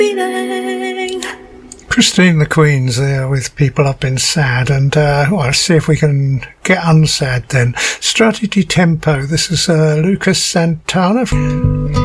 Christine the Queen's there with People I've Been Sad, and let's see if we can get unsad then. Strati di Tempo, this is Lucas Santana.